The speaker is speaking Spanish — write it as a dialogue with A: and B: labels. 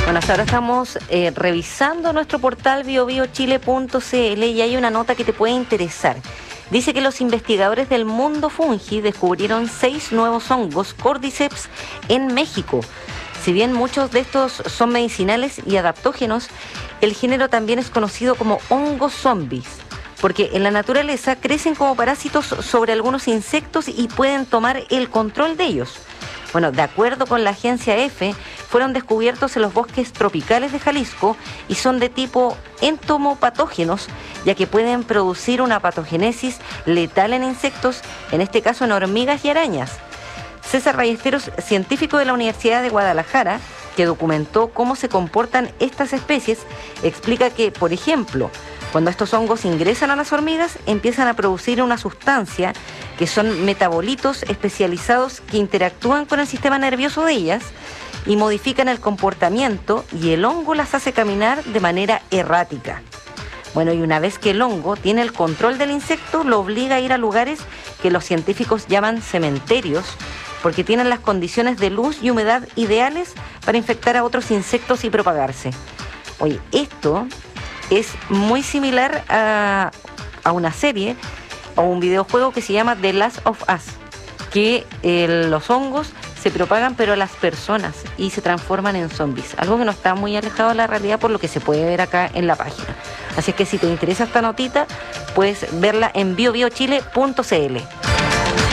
A: Bueno, hasta ahora estamos revisando nuestro portal biobiochile.cl y hay una nota que te puede interesar. Dice que los investigadores del Mundo Fungi descubrieron 6 nuevos hongos Cordyceps en México. Si bien muchos de estos son medicinales y adaptógenos, el género también es conocido como hongos zombies, porque en la naturaleza crecen como parásitos sobre algunos insectos y pueden tomar el control de ellos. Bueno, de acuerdo con la agencia EFE, fueron descubiertos en los bosques tropicales de Jalisco y son de tipo entomopatógenos, ya que pueden producir una patogénesis letal en insectos, en este caso en hormigas y arañas. César Ballesteros, científico de la Universidad de Guadalajara, que documentó cómo se comportan estas especies, explica que, por ejemplo, cuando estos hongos ingresan a las hormigas, empiezan a producir una sustancia que son metabolitos especializados que interactúan con el sistema nervioso de ellas y modifican el comportamiento, y el hongo las hace caminar de manera errática. Bueno, y una vez que el hongo tiene el control del insecto, lo obliga a ir a lugares que los científicos llaman cementerios, porque tienen las condiciones de luz y humedad ideales para infectar a otros insectos y propagarse. Oye, esto es muy similar a una serie o un videojuego que se llama The Last of Us, que los hongos se propagan pero a las personas y se transforman en zombies, algo que no está muy alejado de la realidad por lo que se puede ver acá en la página. Así es que si te interesa esta notita, puedes verla en biobiochile.cl.